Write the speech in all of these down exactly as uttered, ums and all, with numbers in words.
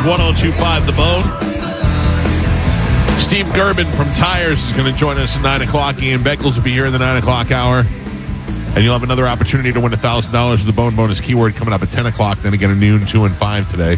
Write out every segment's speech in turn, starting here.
one oh two point five The Bone. Steve Gerben from Tires is going to join us at nine o'clock. Ian Beckles will be here in the nine o'clock hour. And you'll have another opportunity to win one thousand dollars with the Bone Bonus keyword coming up at ten o'clock. Then again at noon, two, and five today.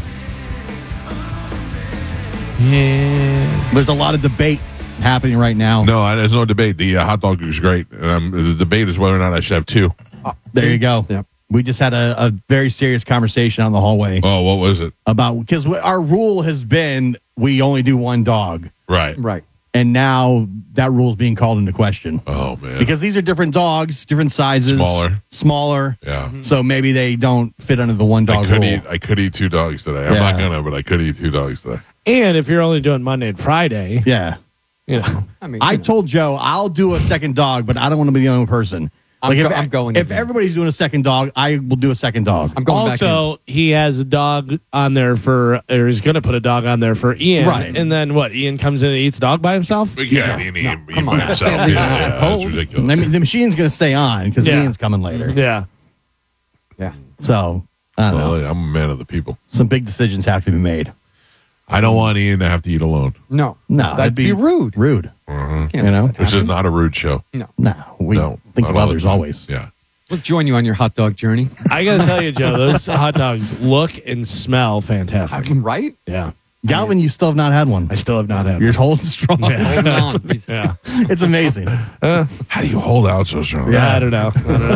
Yeah. There's a lot of debate happening right now. No, there's no debate. The uh, hot dog is great. Um, the debate is whether or not I should have two. Oh, there you go. Yep. We just had a, a very serious conversation on the hallway. Oh, what was it? About because our rule has been we only do one dog. Right. Right. And now that rule is being called into question. Oh, man. Because these are different dogs, different sizes. Smaller. Smaller. Yeah. Mm-hmm. So maybe they don't fit under the one dog I could rule. eat. I could eat two dogs today. I'm Yeah. not gonna, but I could eat two dogs today. And if you're only doing Monday and Friday, Yeah. you know. I mean, I you know. told Joe I'll do a second dog, but I don't want to be the only person. I'm Like go- if, I'm going If again. everybody's doing a second dog, I will do a second dog. I'm going back in. Also, he has a dog on there for, or he's going to put a dog on there for Ian. Right. And then what? Ian comes in and eats dog by himself? But yeah, he, he, No, he come by on. himself. Can't Yeah, leave him out yeah, in the that's cold. ridiculous. I mean, the machine's going to stay on because Yeah. Ian's coming later. Yeah. Yeah. So, I don't know. Well, I'm a man of the people. Some big decisions have to be made. I don't want Ian to have to eat alone. No. No, That'd be, rude. Rude. Uh-huh. Can't You know? let that This is happen. not a rude show. No. No, we No, think not of all the others time. always. Yeah. We'll join you on your hot dog journey. I got to tell you, Joe, those hot dogs look and smell fantastic. I'm right. Yeah. Galvin, you still have not had one. I still have not had You're one. holding strong. Hold on. Yeah. It's amazing. How do you hold out so strong? Yeah, I don't know. I don't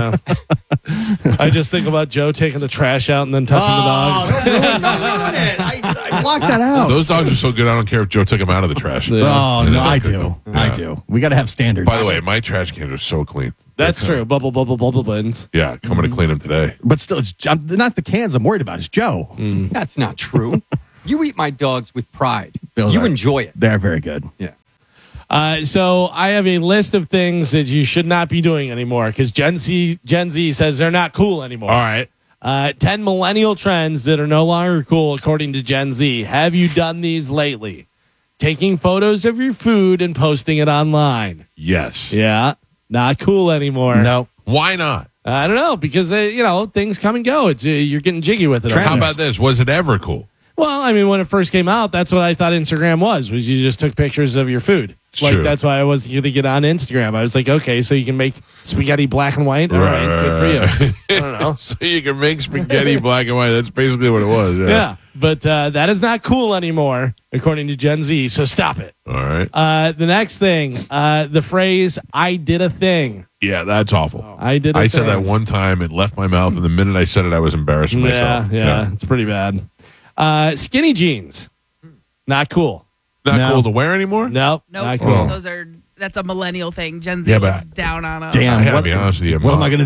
know. I just think about Joe taking the trash out and then touching the dogs. don't ruin, don't ruin it. I, I blocked that out. Those dogs are so good. I don't care if Joe took them out of the trash. Oh, And no, then I cook do. them. I Yeah. do. We got to have standards. By the way, my trash cans are so clean. That's They're- true. Bubble, bubble, bubble bins. Yeah, coming to clean them today. But still, it's I'm, not the cans I'm worried about. It's Joe. That's not true. You eat my dogs with pride. Those you are- enjoy it. They're very good. Yeah. Uh, so I have a list of things that you should not be doing anymore because Gen Z, Gen Z says they're not cool anymore. All right. Uh, ten millennial trends that are no longer cool according to Gen Z. Have you done these lately? Taking photos of your food and posting it online. Yes. Yeah, not cool anymore. No. Why not? I don't know because uh, you know things come and go. It's uh, you're getting jiggy with it. How about this? Was it ever cool? Well, I mean, when it first came out, that's what I thought Instagram was. Was you just took pictures of your food. It's like true. that's why I wasn't going to get on Instagram. I was like, okay, so you can make spaghetti black and white. All right, Right, good right, for you. I don't know. So you can make spaghetti black and white. That's basically what it was. Yeah. Yeah, but uh, that is not cool anymore, according to Gen Z. So stop it. All right. Uh, the next thing, uh, the phrase "I did a thing." Yeah, that's awful. I did. A I said that thing. one time. It left my mouth, and the minute I said it, I was embarrassing Yeah, myself. yeah, it's pretty bad. Uh, skinny jeans, not cool. Not No. cool to wear anymore? Nope, Nope. not cool. Those are that's a millennial thing. Gen Z Yeah, is but- down on them. Damn. I gotta what, be honest with you. What mom, am I going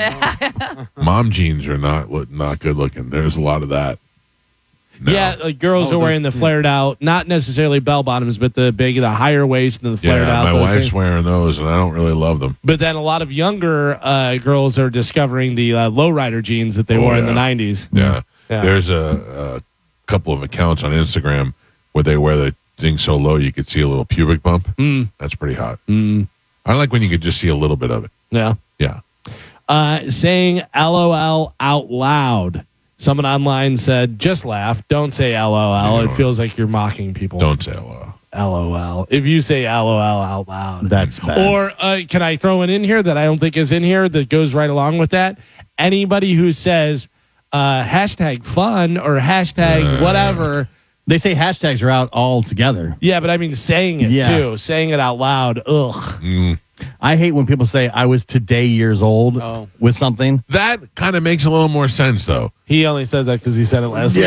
to do? Mom jeans are not look- not good looking. There's a lot of that. No. Yeah, like girls Oh, are wearing the there's- flared out, not necessarily bell bottoms, but the big, the higher waist and the flared Yeah, out. my those wife's things. wearing those, and I don't really love them. But then a lot of younger uh, girls are discovering the uh, lowrider jeans that they Oh, wore in yeah. the nineties. Yeah. Yeah. There's a, a couple of accounts on Instagram where they wear the thing so low you could see a little pubic bump. Mm. That's pretty hot. Mm. I like when you could just see a little bit of it. Yeah. Yeah. Uh, saying LOL out loud. Someone online said, just laugh. Don't say LOL. It feels like you're mocking people. Don't say hello. LOL. If you say LOL out loud. That's bad. Or uh, can I throw one in here that I don't think is in here that goes right along with that? Anybody who says uh, hashtag fun or hashtag whatever. They say hashtags are out altogether. Yeah, but I mean saying it Yeah. too. Saying it out loud. Ugh. Mm. I hate when people say I was today years old Oh. with something. That kind of makes a little more sense, though. He only says that because he said it last week.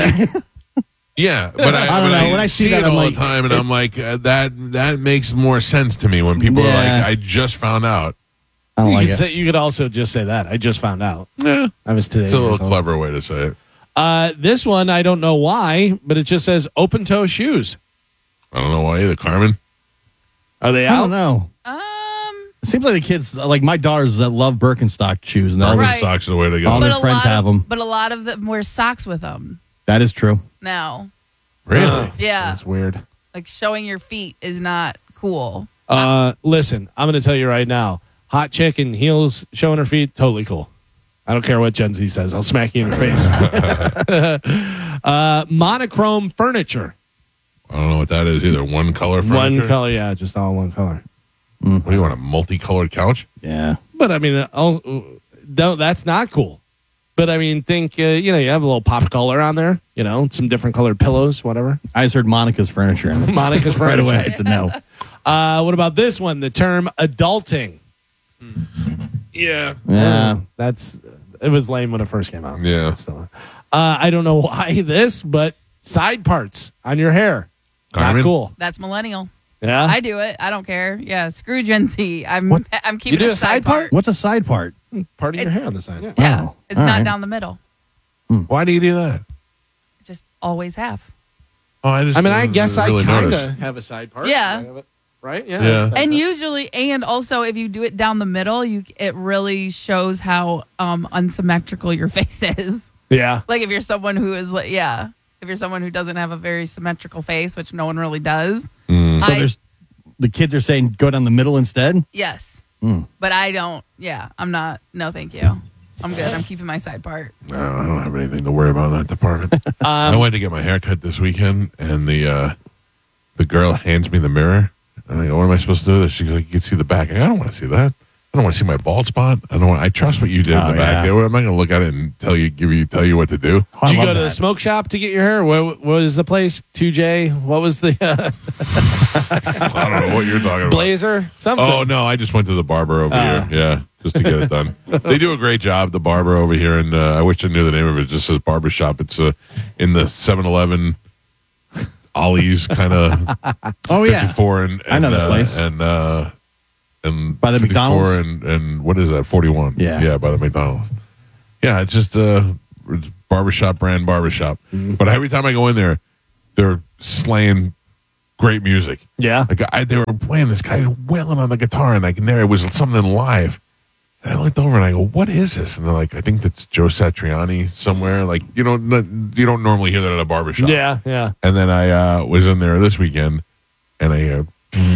Yeah, but I, I don't but know. I When I see, see that, it I'm all like- the time, and I'm like, uh, that that makes more sense to me when people are Yeah. like, I just found out. I don't You like could, it. say, you could also just say that. I just found out. Yeah, I was today. it's a little years old. clever way to say it. Uh, this one, I don't know why, but it just says open toe shoes. I don't know why either. Carmen? Are they I out? don't know. Um, It seems like the kids, like my daughters that love Birkenstock shoes, and they're all- Right. Socks are the way to go. All but their a friends lot have of, 'em. But a lot of them wear socks with them that is true. now. Really? Yeah, That's weird. like showing your feet is not cool. Uh, listen, I'm going to tell you right now. Hot chick in heels showing her feet, totally cool. I don't care what Gen Z says. I'll smack you in the face. Uh, monochrome furniture. I don't know what that is either. One color furniture? One color, yeah, just all one color. What do you want, a multicolored couch? Yeah. But I mean, uh, oh, no, that's not cool. But I mean, think, uh, you know, you have a little pop color on there, you know, some different colored pillows, whatever. I just heard Monica's furniture. And Monica's right furniture. away. I said no. Uh, what about this one? The term adulting. Yeah. Yeah. Uh, that's, it was lame when it first came out. Yeah. So, uh, I don't know why this, but side parts on your hair. Carmen? Not cool. That's millennial. Yeah. I do it. I don't care. Yeah, screw Gen Z. I'm What? I'm keeping You do a a side part? What's a side part? Part of your It- hair on the side. Yeah, Oh, it's all not right. down the middle. Why do you do that? Just always have. Oh, I just I mean, I didn't guess really I kind of notice. have a side part. Yeah. Right? Yeah. Yeah. And usually, and also, if you do it down the middle, you it really shows how um, unsymmetrical your face is. Yeah. Like if you're someone who is like, yeah, if you're someone who doesn't have a very symmetrical face, which no one really does. Mm. So I- there's the kids are saying go down the middle instead. Yes, Mm. but I don't. Yeah, I'm not. No, thank you. I'm good. I'm keeping my side part. No, I don't have anything to worry about in that department. I went to get my hair cut this weekend, and the uh, the girl hands me the mirror. And I go, what am I supposed to do with this? She's like, you can see the back. I go, I don't want to see that. I don't want to see my bald spot. I don't want. I trust what you did in Oh, the back yeah. there. I'm not going to look at it and tell you, give you, tell you what to do. I Did you love go to the that. smoke shop to get your hair? Where what was the place? two J? What was the uh, I don't know what you're talking about. blazer? Something. Oh no, I just went to the barber over Uh. here. Yeah, just to get it done. They do a great job. The barber over here, and uh, I wish I knew the name of it. It just says barber shop. It's uh, in the seven eleven Ollie's kind of Oh yeah. fifty-four and, and I know that uh, place. and uh, and By the fifty-four McDonald's? and and what is that? forty-one. Yeah. yeah, by the McDonald's. Yeah, it's just a it's barbershop brand barbershop. Mm-hmm. But every time I go in there, they're slaying great music. Yeah. Like I, they were playing this guy wailing on the guitar, and like and there it was something live. And I looked over and I go, "What is this?" And they're like, "I think that's Joe Satriani somewhere." Like you don't you don't normally hear that at a barbershop. Yeah, yeah. And then I uh, was in there this weekend, and I uh,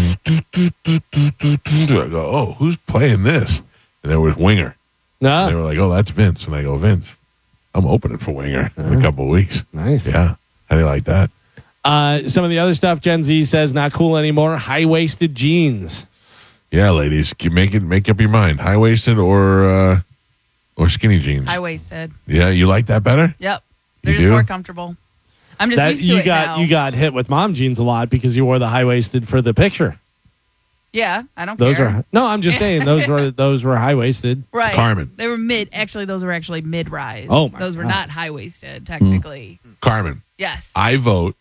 I go, "Oh, who's playing this?" And there was Winger. No. They were like, "Oh, that's Vince." And I go, "Vince, I'm opening for Winger in a couple of weeks." Nice. Yeah, how do you like that? Uh, some of the other stuff Gen Z says not cool anymore. High waisted jeans. Yeah, ladies, keep- make it make up your mind. High waisted or uh, or skinny jeans. High waisted. Yeah, you like that better? Yep. They're You just do? more comfortable. I'm just That used to you it got now. you got hit with mom jeans a lot because you wore the high waisted for the picture. Yeah, I don't Those care. are no. I'm just saying those were those were high waisted. right. Carmen. They were mid. Actually, those were actually mid rise. Oh, my Those were God. not high waisted technically. Carmen, Yes. I vote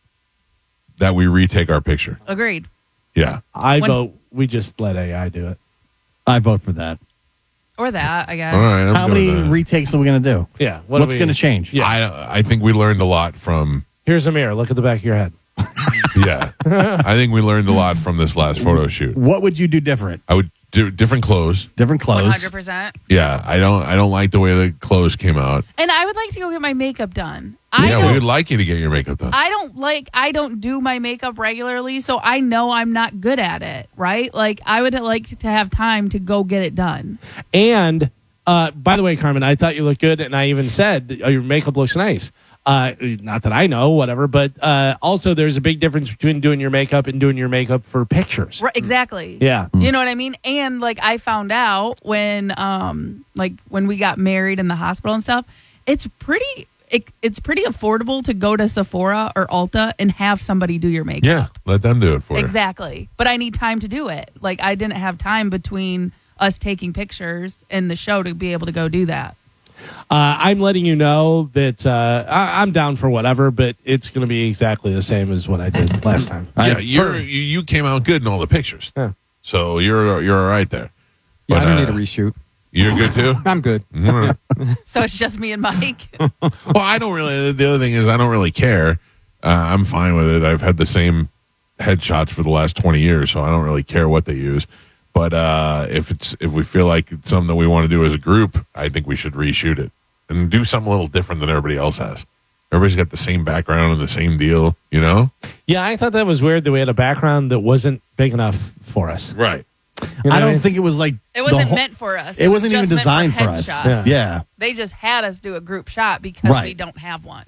that we retake our picture. Agreed. Yeah. I When- vote we just let A I do it. I vote for that. Or that, I guess. All right. I'm How good many with that. retakes are we going to do? Yeah. What What's do we- going to change? Yeah. I I think we learned a lot from. Here's a mirror. Look at the back of your head. Yeah, I think we learned a lot from this last photo shoot. What would you do different? I would do different clothes. Different One clothes. hundred percent. Yeah, I don't I don't like the way the clothes came out. And I would like to go get my makeup done. I yeah, we don't. would like you to get your makeup done. I don't like. I don't do my makeup regularly, so I know I'm not good at it. Right? Like I would like to have time to go get it done. And uh, by the way, Carmen, I thought you looked good, and I even said oh, your makeup looks nice. Uh, not that I know, whatever, but uh, also there's a big difference between doing your makeup and doing your makeup for pictures. Right? Exactly. Yeah. You know what I mean? And like I found out when um like when we got married in the hospital and stuff, it's pretty it, it's pretty affordable to go to Sephora or Ulta and have somebody do your makeup. yeah, let them do it for you. Exactly. But I need time to do it. Like I didn't have time between us taking pictures and the show to be able to go do that. Uh, I'm letting you know that uh, I, I'm down for whatever, but it's going to be exactly the same as what I did last time. Yeah, I- you're, you you came out good in all the pictures. Yeah. So you're you're all right there. Yeah, But, I don't uh, need a reshoot. You're good too. I'm good. All right. So it's just me and Mike. Well, I don't really. The other thing is, I don't really care. Uh, I'm fine with it. I've had the same headshots for the last twenty years, so I don't really care what they use. But uh, if it's if we feel like it's something that we want to do as a group, I think we should reshoot it and do something a little different than everybody else has. Everybody's got the same background and the same deal, you know? Yeah, I thought that was weird that we had a background that wasn't big enough for us. Right. You know I what don't mean? think it was like It wasn't the whole- meant for us. It wasn't was even just meant designed for us. headshots. Yeah. Yeah. They just had us do a group shot because Right. we don't have one.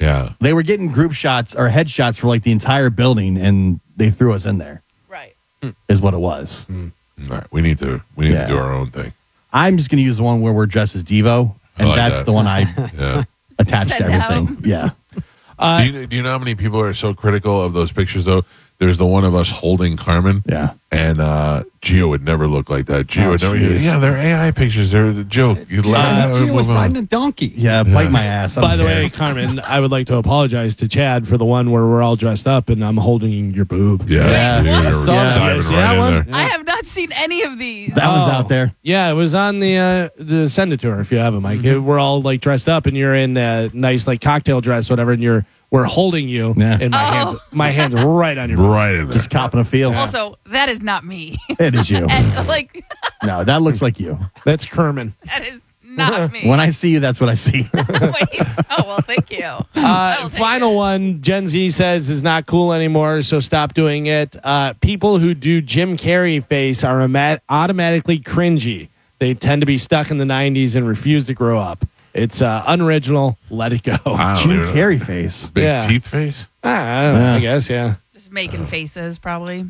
Yeah. They were getting group shots or headshots for like the entire building, and they threw us in there. Right. Is what it was. All right. We need to we need Yeah. to do our own thing. I'm just going to use the one where we're dressed as Devo, and I like that's that. the one I Yeah. attached to Send out. everything. Yeah. Uh, do, you, do you know how many people are so critical of those pictures though? There's the one of us holding Carmen. Yeah. And uh, Gio would never look like that. Gio Oh, would never. jeez. Yeah, they're A I pictures. They're a joke. You laugh. Gio was move on. riding a donkey. Yeah, bite my ass. I By don't the care. way, Carmen, I would like to apologize to Chad for the one where we're all dressed up and I'm holding your boob. Yeah, Yeah. you're What? diving Saw that. right You see that in one? there. I have not seen any of these. that one's Oh. out there. Yeah, it was on the uh, the send it to her if you have it, Mike. Mm-hmm. We're all like dressed up and you're in a nice like cocktail dress, whatever, and you're we're holding you, Yeah. and my Oh. hands my hands right on your boob. Right in there. Just copping a feel. Also, that is not me. It is you. And, like, No, that looks like you. That's Kerman. that is not me. When I see you, that's what I see. Wait. Oh, well, thank you. Uh, I'll take final it. one, Gen Z says is not cool anymore, so stop doing it. Uh, people who do Jim Carrey face are ama- automatically cringy. They tend to be stuck in the nineties and refuse to grow up. It's uh, unoriginal. Let it go. I don't Jim even know. Carrey face. Big Yeah. teeth face. Ah, I, don't know, Yeah. I guess, yeah. Just making faces, probably.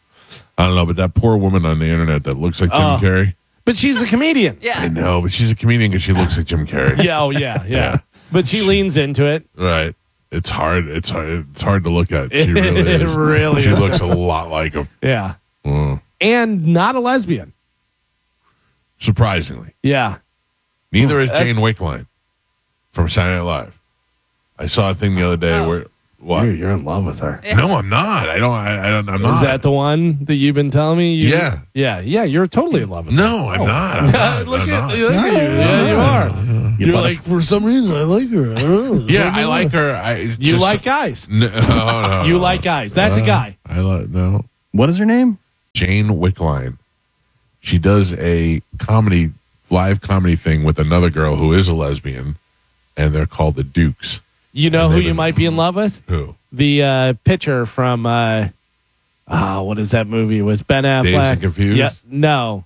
I don't know, but that poor woman on the internet that looks like Jim Oh. Carrey. But she's a comedian. Yeah. I know, but she's a comedian because she looks like Jim Carrey. Yeah, oh, yeah, yeah. Yeah. But she leans into it. Right. It's hard. It's hard. It's hard to look at. She It really is. really She is. looks a lot like him. Yeah. Mm. And not a lesbian. Surprisingly, Yeah. neither is Uh, Jane Wickline from Saturday Night Live. I saw a thing the other day Oh. where what? You're, you're in love with her. Yeah. No, I'm not. I don't. I, I don't. I'm not. Is that the one that you've been telling me? You, Yeah. Yeah, yeah, you're totally in love with her. No, I'm not. I'm not. look I'm at, not. look at you. Yeah, you are. You You're butterf- like, for some reason, I like her. I don't know. Yeah, I like her. I it's You just- like guys. No, no, no, You no. like guys. That's a Uh, guy. I like no. What is her name? Jane Wickline. She does a comedy, live comedy thing with another girl who is a lesbian, and they're called the Dukes. You know And who they've you been- might be in love with? Who? The uh, pitcher from, uh, oh, what is that movie with Ben Affleck? Dazed and Confused? Yeah, no.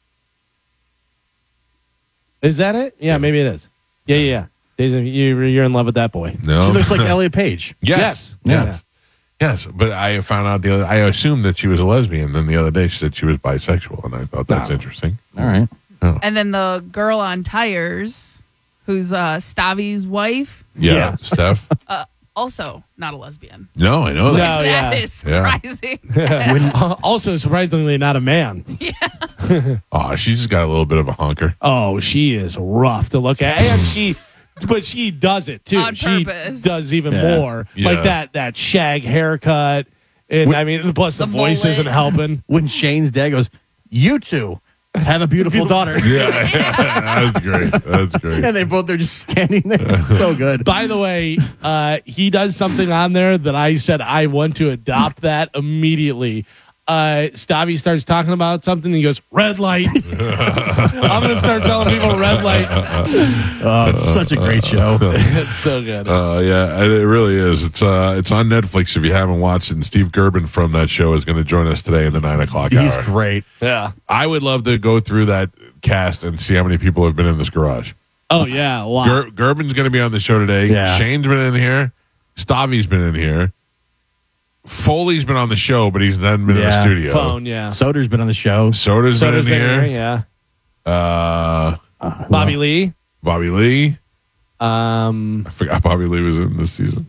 Is that it? Yeah, maybe it is. Yeah, yeah, yeah. Dazed and- you- You're in love with that boy. No. She looks like Elliot Page. Yes. Yes. Yes. Yes. But I found out the other. I assumed that she was a lesbian. Then the other day she said she was bisexual, and I thought that's No. interesting. All right. And then the girl on tires, who's uh, Stavi's wife, Yeah. Yeah. Steph. uh, also not a lesbian. No, I know No. that. So that yeah. is Yeah. surprising. also, surprisingly, not a man. Oh, she's just got a little bit of a honker. Oh, she is rough to look at, and she, but she does it too. On she purpose. does even Yeah. more, Yeah. like that that shag haircut, and I mean, plus the, The voice mullet. isn't helping. When Shane's dad goes, you two have a beautiful daughter. Yeah, that's great. That's great. And they both are just standing there. It's so good. By the way, uh, he does something on there that I said I want to adopt that immediately. Uh, Stavi starts talking about something. And he goes, "Red light." I'm gonna start telling people red light. Oh, it's such a great show. It's so good. Uh, yeah, it it really is. It's uh, it's on Netflix if you haven't watched it. And Steve Gerben from that show is going to join us today in the nine o'clock He's hour. great. Yeah. I would love to go through that cast and see how many people have been in this garage. Oh yeah. Wow. Ger- Gerben's going to be on the show today. Yeah. Shane's been in here. Stavi's been in here. Foley's been on the show, but he's then been in the Yeah. studio. Phone. Yeah. Soder's been on the show. Soda's Soda's been in been here. here, Yeah. Uh, Bobby Lee. Bobby Lee. Um, I forgot Bobby Lee was in this season.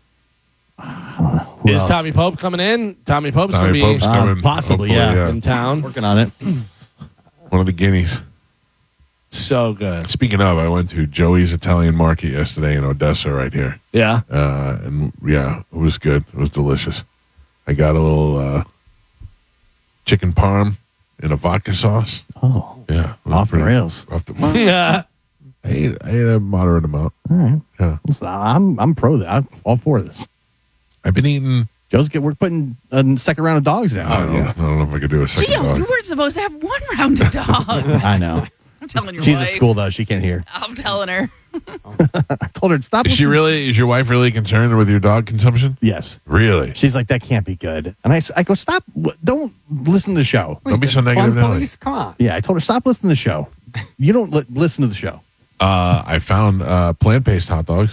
Who is else? Tommy Pope coming in? Tommy Pope's Tommy going Pope's to Uh, coming. possibly, hopefully, yeah. be in town. Working on it. One of the guineas. So good. Speaking of, I went to Joey's Italian Market yesterday in Odessa, right here. Yeah. Uh, and yeah, it was good. It was delicious. I got a little uh, chicken parm in a vodka sauce. Oh, Yeah, it was off the pretty- rails. Off the, I ate, I ate a moderate amount. All right. Yeah, Listen, I'm I'm pro that. I'm all for this. I've been eating. Joe's get we're putting a second round of dogs I now. don't know. I don't know if I could do a second Gio, dog. you weren't supposed to have one round of dogs. I know. I'm telling your She's wife. at school though. She can't hear. I'm telling her. I told her to stop. Is she listening- really? Is your wife really concerned with your dog consumption? Yes. Really? She's like, that can't be good. And I, s- I go, stop. w- Don't listen to the show. Don't be so Fun negative, Nelly. police, come on. Yeah, I told her, stop listening to the show. You don't li- listen to the show. Uh, I found uh, plant-based hot dogs.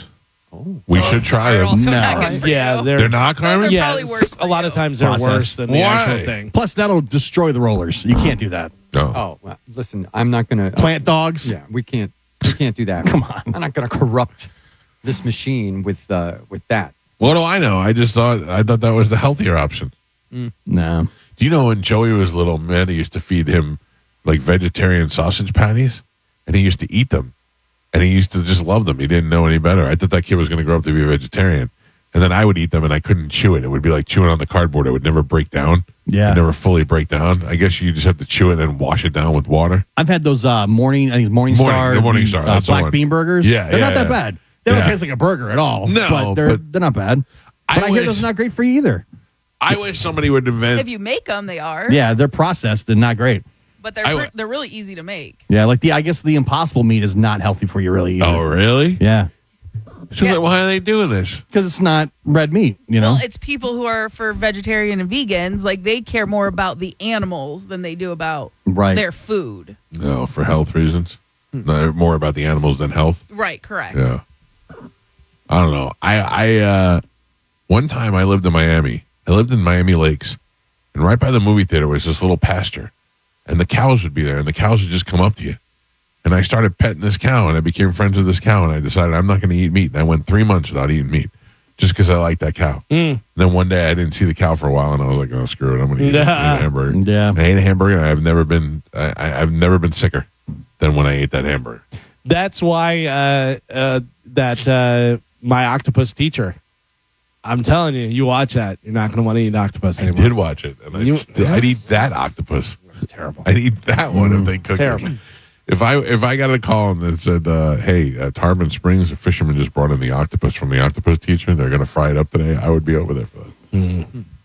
We Those should try are them. also No. not good for Yeah, you. they're, They're not, Those Carmen? are yeah, probably worse a lot for of you. times they're Process. worse than the Why? actual thing. Plus, that'll destroy the rollers. You can't do that. No. Oh, well, listen, I'm not going to. Plant dogs. Yeah, we can't. We can't do that. Come on. I'm not going to corrupt this machine with uh, with that. What do I know? I just thought I thought that was the healthier option. No. Do you know when Joey was little, Mandy used to feed him like vegetarian sausage patties, and he used to eat them, and he used to just love them. He didn't know any better. I thought that kid was going to grow up to be a vegetarian, and then I would eat them, and I couldn't chew it. It would be like chewing on the cardboard. It would never break down. Yeah. It'd never fully break down. I guess you just have to chew it and then wash it down with water. I've had those uh, morning, I think it's Morning Morning- Star, the Morning Star, uh, that's the black one. bean burgers. Yeah, they're yeah, not that yeah. bad. They don't Yeah. taste like a burger at all. No, but they're but they're not bad. I But I, hear wish- those are not great for you either. I wish somebody would invent. If you make them, they are. Yeah, they're processed and not great. But they're I pre- would- they're really easy to make. Yeah, like the I guess the Impossible meat is not healthy for you really. Either. Oh, really? Yeah, So Yeah. then why are they doing this? because it's not red meat. You know. Well, it's people who are for vegetarian and vegans. Like they care more about the animals than they do about Right. their food. No, for health reasons. No, more about the animals than health. Right. Correct. Yeah. I don't know. I, I, uh, one time I lived in Miami. I lived in Miami Lakes, and right by the movie theater was this little pasture, and the cows would be there, and the cows would just come up to you. And I started petting this cow, and I became friends with this cow, and I decided I'm not going to eat meat. And I went three months without eating meat just because I liked that cow. Mm. And then one day I didn't see the cow for a while, and I was like, oh, screw it. I'm going to eat, eat a hamburger. Yeah. And I ate a hamburger, and I've never been, I, I- I've never been sicker than when I ate that hamburger. That's why uh, uh, that uh, my octopus teacher. I'm telling you, you watch that, you're not going to want to eat octopus I anymore. did watch it, and I, You- I'd eat that octopus. It's terrible. I'd eat that one if they cooked Terrible. it. If I if I got a call and that said, uh, "Hey, at Tarpon Springs, a fisherman just brought in the octopus from the octopus teacher. They're going to fry it up today," I would be over there for that.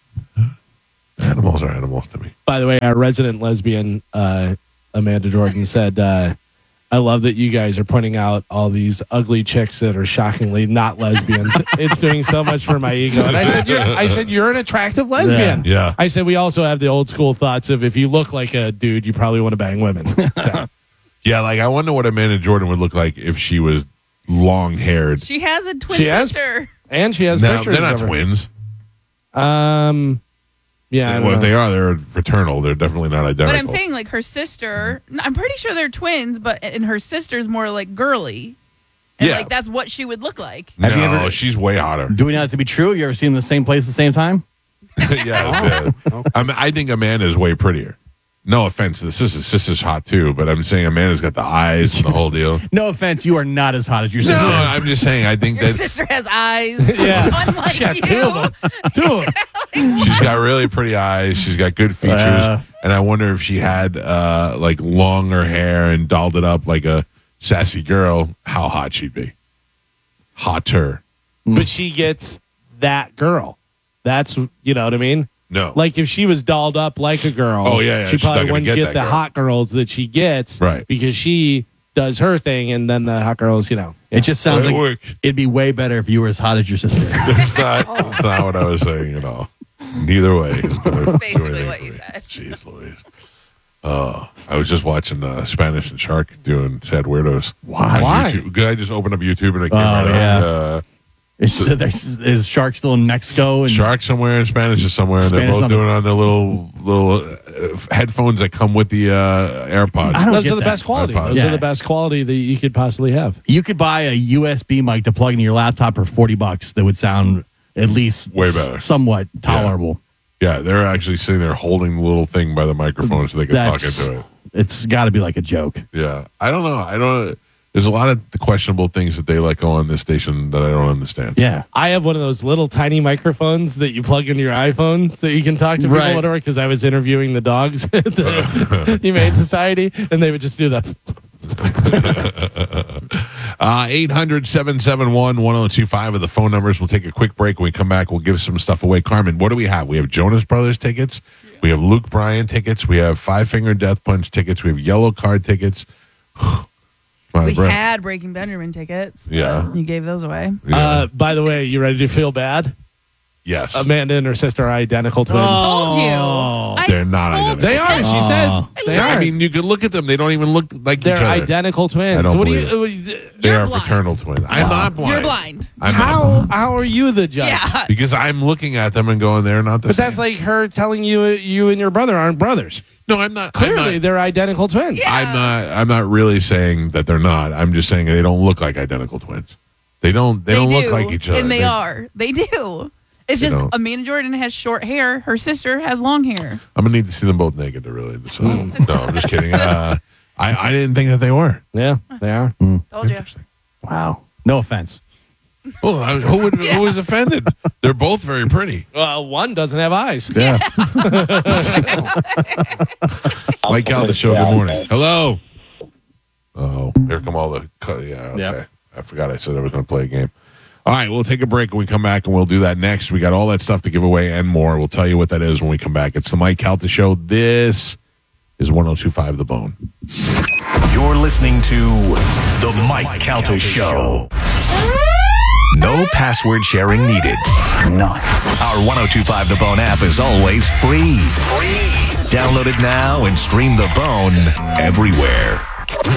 Animals are animals to me. By the way, our resident lesbian, uh, Amanda Jordan, said, uh, I love that you guys are pointing out all these ugly chicks that are shockingly not lesbians. It's doing so much for my ego. And I said, you're, I said, you're an attractive lesbian. Yeah. Yeah. I said, we also have the old school thoughts of if you look like a dude, you probably want to bang women. So, Yeah, like I wonder what Amanda Jordan would look like if she was long haired. She has a twin She has- sister. and she has No, pictures they're not of her. twins. Um, yeah. I don't Well, if know. they are, they're fraternal. They're definitely not identical. But I'm saying like her sister. I'm pretty sure they're twins, but and her sister's more like girly. And Yeah. like that's what she would look like. no, Have you ever- she's way hotter. Do we know that to be true? You ever seen them in the same place at the same time? yeah, yeah. I, mean, I think Amanda's way prettier. No offense to the sister. Sister's hot too, but I'm saying Amanda's got the eyes and the whole deal. No offense, you are not as hot as your No, sister. I'm just saying. I think Your that sister has eyes. Yeah. Unlike She got you. two of them. Two of them. she's got really pretty eyes. She's got good features, Uh. and I wonder if she had uh, like longer hair and dolled it up like a sassy girl, how hot she'd be. Hotter. But she gets that girl. That's, you know what I mean? No, Like if she was dolled up like a girl, Oh, yeah, yeah, she she's not probably gonna wouldn't get get, that the girl. hot girls that she gets, Right. Because she does her thing, and then the hot girls, you know. It just sounds It like works. it'd be way better if you were as hot as your sister. It's not, it's not what I was saying at all. Neither way. is gonna do Basically anything what for you me. said. Jeez Louise. Oh, I was just watching uh, Spanish and Shark doing Sad Weirdos. Why? On Why? YouTube. Good, I just opened up YouTube and it came Oh, right yeah. up. Uh, Is, there's- is Shark still in Mexico? And Shark somewhere and Spanish is somewhere, and Spanish they're both on the- doing it on their little little uh, headphones that come with the uh, AirPods. I don't Those get are the that. best quality. iPod. Those Yeah. are the best quality that you could possibly have. You could buy a U S B mic to plug into your laptop for forty bucks that would sound at least Way s- better. somewhat tolerable. Yeah, they're actually sitting there holding the little thing by the microphone so they can talk That's, into it. It's got to be like a joke. Yeah, I don't know. I don't. There's a lot of questionable things that they let go on this station that I don't understand. Yeah. I have one of those little tiny microphones that you plug into your iPhone so you can talk to people, Right. whatever. Because I was interviewing the dogs at the Humane Society, and they would just do the. Uh, eight hundred, seven seven one, one oh two five are the phone numbers. We'll take a quick break. When we come back, we'll give some stuff away. Carmen, what do we have? We have Jonas Brothers tickets. We have Luke Bryan tickets. We have Five Finger Death Punch tickets. We have Yellow Card tickets. My We breath. had Breaking Benjamin tickets. but Yeah. You gave those away. Yeah. Uh, by the way, you ready to feel bad? yes. Amanda and her sister are identical twins. Told you. Oh. I I They're not told identical. They are. She said Aw. they I are. mean, you could look at them. They don't even look like They're each other. identical twins. I don't So what do believe you? They You're are blind. fraternal twins. I'm not blind. You're blind. I'm not How blind. how are you the judge? Yeah. Because I'm looking at them and going, they're not the But same. that's like her telling you you and your brother aren't brothers. no, I'm not. Clearly, I'm not, they're identical twins. Yeah. I'm not. I'm not really saying that they're not. I'm just saying they don't look like identical twins. They don't. They, don't do, look like each other. and they They're- are. They do. It's They just don't. Amanda Jordan has short hair. Her sister has long hair. I'm gonna need to see them both naked to really decide. Hmm. No, I'm just kidding. Uh, I I didn't think that they were. Yeah, they are. Told you. Wow. No offense. Well, I, who would who was offended? They're both very pretty. Well, one doesn't have eyes. Yeah. Mike out the show. Good morning. Hello. Oh, here come all the. co- Yeah. Okay. Yep. I forgot I said I was going to play a game. All right, we'll take a break when we come back, and we'll do that next. We got all that stuff to give away and more. We'll tell you what that is when we come back. It's the Mike Calta Show. This is one oh two point five The Bone. You're listening to The Mike Calta Show. No password sharing needed. Nice. Our one oh two point five The Bone app is always free. Free. Download it now and stream The Bone everywhere.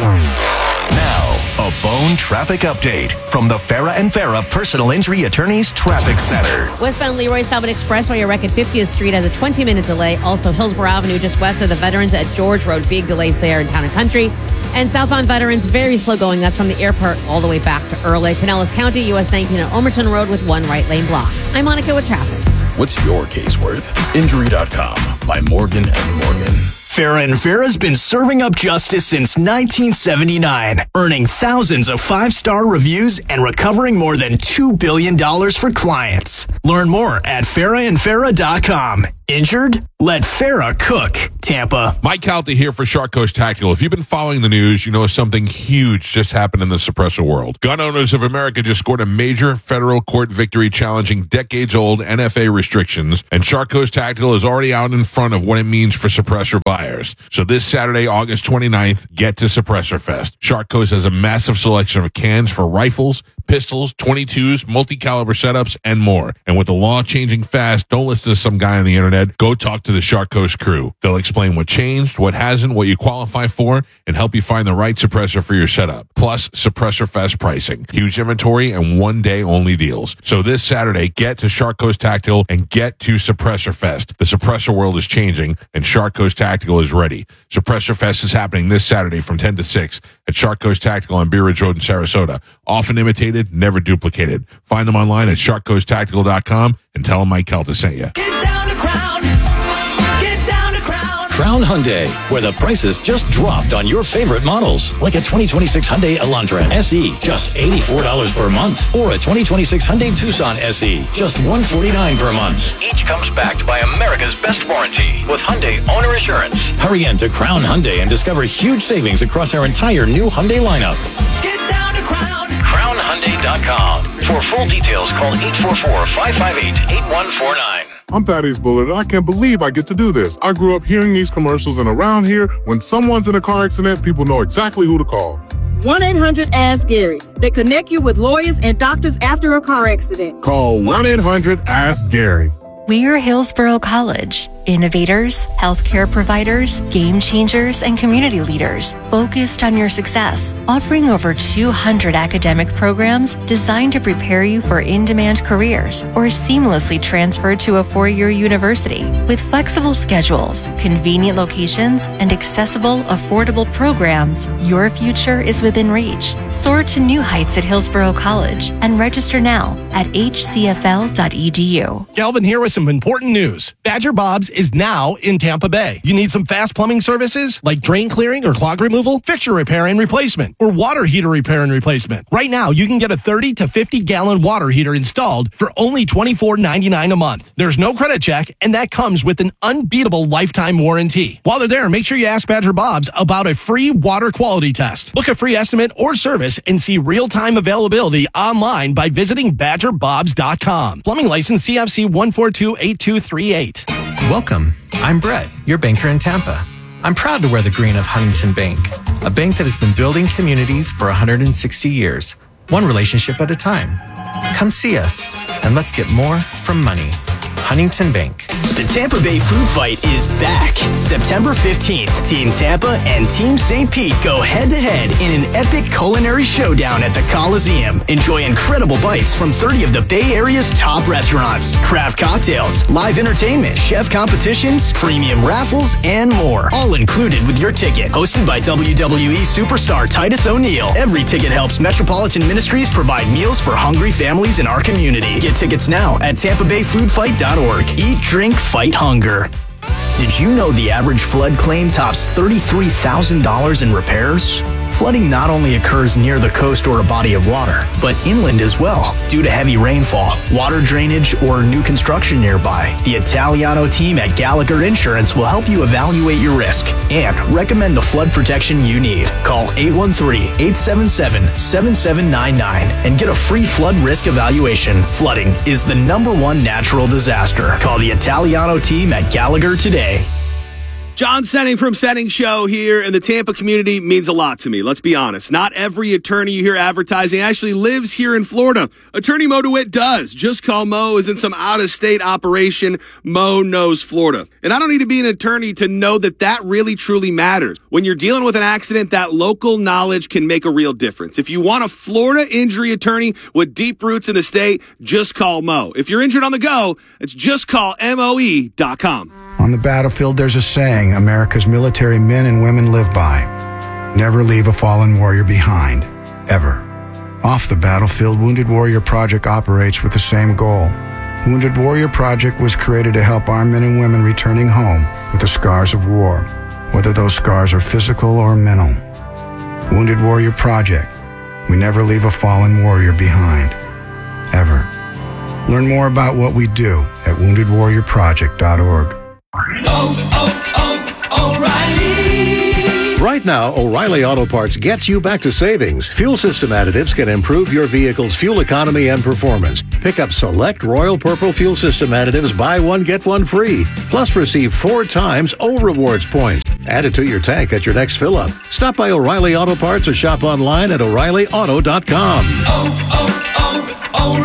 Now, a Bone traffic update from the Farah and Farah Personal Injury Attorneys Traffic Center. Westbound Leroy Salmon Expressway, a wreck at fiftieth Street has a twenty-minute delay. Also, Hillsborough Avenue, just west of the Veterans at George Road. Big delays there in Town and Country. And southbound Veterans, very slow going. That's from the airport all the way back to Early. Pinellas County, U S nineteen at Omerton Road with one right lane block. I'm Monica with traffic. What's your case worth? Injury dot com by Morgan and Morgan. Farah and Farah's been serving up justice since nineteen seventy-nine, earning thousands of five-star reviews and recovering more than two billion dollars for clients. Learn more at Farah and Farah dot com. Injured? Let Farah cook. Tampa. Mike Calta here for Shark Coast Tactical. If you've been following the news, you know something huge just happened in the suppressor world. Gun Owners of America just scored a major federal court victory challenging decades-old N F A restrictions, and Shark Coast Tactical is already out in front of what it means for suppressor buyers. So this Saturday, August twenty-ninth, get to Suppressor Fest. Shark Coast has a massive selection of cans for rifles, pistols, twenty-twos, multi-caliber setups, and more. And with the law changing fast, don't listen to some guy on the internet. Go talk to the Shark Coast crew. They'll explain what changed, what hasn't, what you qualify for, and help you find the right suppressor for your setup. Plus, Suppressor Fest pricing. Huge inventory and one-day only deals. So this Saturday, get to Shark Coast Tactical and get to Suppressor Fest. The suppressor world is changing, and Shark Coast Tactical is ready. Suppressor Fest is happening this Saturday from ten to six at Shark Coast Tactical on Beer Ridge Road in Sarasota. Often imitated, never duplicated. Find them online at shark coast tactical dot com and tell them Mike Calta sent you. Get down to Crown. Get down to Crown. Crown Hyundai, where the prices just dropped on your favorite models. Like a twenty twenty-six Hyundai Elantra S E, just eighty-four dollars per month. Or a twenty twenty-six Hyundai Tucson S E, just one hundred forty-nine dollars per month. Each comes backed by America's best warranty with Hyundai Owner Assurance. Hurry in to Crown Hyundai and discover huge savings across our entire new Hyundai lineup. Get down to Crown. crown hyundai dot com. For full details, call eight four four, five five eight, eight one four nine. I'm Thaddeus Bullard, and I can't believe I get to do this. I grew up hearing these commercials, and around here, when someone's in a car accident, people know exactly who to call. one eight hundred ask Gary. They connect you with lawyers and doctors after a car accident. Call one eight hundred ask Gary. We're Hillsborough College. Innovators, healthcare providers, game changers, and community leaders focused on your success, offering over two hundred academic programs designed to prepare you for in-demand careers or seamlessly transfer to a four-year university. With flexible schedules, convenient locations, and accessible, affordable programs, your future is within reach. Soar to new heights at Hillsborough College and register now at h c f l dot e d u. Galvin here with some important news. Badger Bob's is now in Tampa Bay. You need some fast plumbing services like drain clearing or clog removal, fixture repair and replacement, or water heater repair and replacement. Right now, you can get a thirty to fifty gallon water heater installed for only twenty-four ninety-nine a month. There's no credit check, and that comes with an unbeatable lifetime warranty. While they're there, make sure you ask Badger Bob's about a free water quality test. Book a free estimate or service and see real-time availability online by visiting badger bobs dot com. Plumbing license C F C one four two eight two three eight. Welcome. I'm Brett, your banker in Tampa. I'm proud to wear the green of Huntington Bank, a bank that has been building communities for one hundred sixty years, one relationship at a time. Come see us, and let's get more from money. Huntington Bank. The Tampa Bay Food Fight is back. September fifteenth, Team Tampa and Team Saint Pete go head-to-head in an epic culinary showdown at the Coliseum. Enjoy incredible bites from thirty of the Bay Area's top restaurants, craft cocktails, live entertainment, chef competitions, premium raffles, and more. All included with your ticket. Hosted by W W E superstar Titus O'Neil. Every ticket helps Metropolitan Ministries provide meals for hungry families in our community. Get tickets now at tampa bay food fight dot org. Eat, drink, fight hunger. Did you know the average flood claim tops thirty-three thousand dollars in repairs? Flooding not only occurs near the coast or a body of water, but inland as well, due to heavy rainfall, water drainage, or new construction nearby. The Italiano team at Gallagher Insurance will help you evaluate your risk and recommend the flood protection you need. Call eight one three, eight seven seven, seven seven nine nine and get a free flood risk evaluation. Flooding is the number one natural disaster. Call the Italiano team at Gallagher today. John Senning from Senning Show here in the Tampa community means a lot to me. Let's be honest. Not every attorney you hear advertising actually lives here in Florida. Attorney Mo DeWitt does. Just Call Mo isn't some out-of-state operation. Mo knows Florida. And I don't need to be an attorney to know that that really truly matters. When you're dealing with an accident, that local knowledge can make a real difference. If you want a Florida injury attorney with deep roots in the state, just call Mo. If you're injured on the go, it's just call M O E dot com. On the battlefield, there's a saying America's military men and women live by. Never leave a fallen warrior behind, ever. Off the battlefield, Wounded Warrior Project operates with the same goal. Wounded Warrior Project was created to help our men and women returning home with the scars of war, whether those scars are physical or mental. Wounded Warrior Project. We never leave a fallen warrior behind, ever. Learn more about what we do at wounded warrior project dot org. Oh, oh, oh, O'Reilly! Right now, O'Reilly Auto Parts gets you back to savings. Fuel system additives can improve your vehicle's fuel economy and performance. Pick up select Royal Purple fuel system additives, buy one, get one free. Plus, receive four times O Rewards points. Add it to your tank at your next fill-up. Stop by O'Reilly Auto Parts or shop online at o'reilly auto dot com. Oh,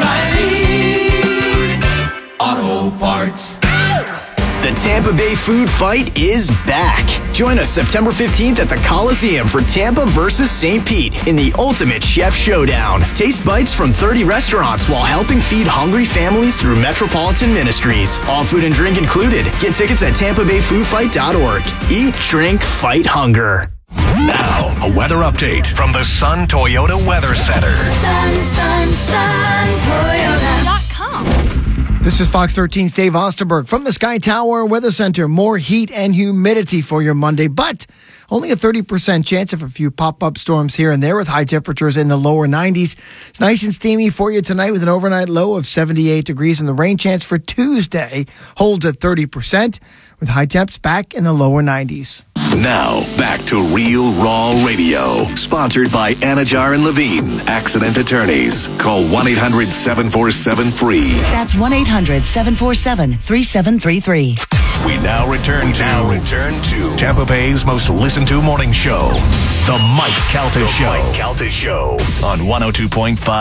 oh, oh, O'Reilly Auto Parts. The Tampa Bay Food Fight is back. Join us September fifteenth at the Coliseum for Tampa versus Saint Pete in the ultimate chef showdown. Taste bites from thirty restaurants while helping feed hungry families through Metropolitan Ministries. All food and drink included. Get tickets at tampa bay food fight dot org. Eat, drink, fight hunger. Now, a weather update from the Sun Toyota Weather Center. Sun, sun, sun, Toyota dot com. This is Fox thirteen's Dave Osterberg from the Sky Tower Weather Center. More heat and humidity for your Monday, but only a thirty percent chance of a few pop-up storms here and there with high temperatures in the lower nineties. It's nice and steamy for you tonight with an overnight low of seventy-eight degrees, and the rain chance for Tuesday holds at thirty percent with high temps back in the lower nineties. Now, back to Real Raw Radio, sponsored by Anajar and Levine, Accident Attorneys. Call one eight hundred seven four seven free. That's one eight hundred seven four seven three seven three three. We now return to, now return to Tampa Bay's most listened to morning show, The Mike Calta Show. Mike Calta Show on one oh two point five.